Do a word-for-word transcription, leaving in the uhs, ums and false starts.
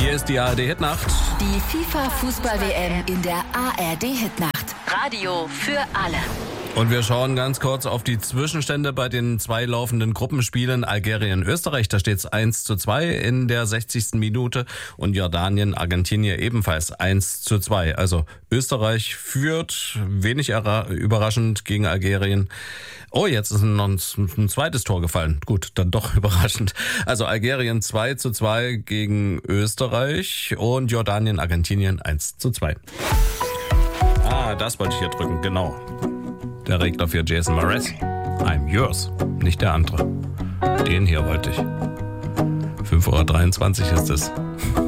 Hier ist die A R D-Hitnacht. Die FIFA-Fußball-W M in der A R D-Hitnacht. Radio für alle. Und wir schauen ganz kurz auf die Zwischenstände bei den zwei laufenden Gruppenspielen. Algerien-Österreich, da steht es eins zu zwei in der sechzigsten Minute. Und Jordanien-Argentinien ebenfalls eins zu zwei. Also Österreich führt, wenig überraschend gegen Algerien. Oh, jetzt ist noch ein, ein zweites Tor gefallen. Gut, dann doch überraschend. Also Algerien zwei zu zwei gegen Österreich und Jordanien-Argentinien eins zu zwei. Ah, das wollte ich hier drücken, genau. Der Regler für Jason Mraz. I'm yours, nicht der andere. Den hier wollte ich. fünf Uhr dreiundzwanzig ist es.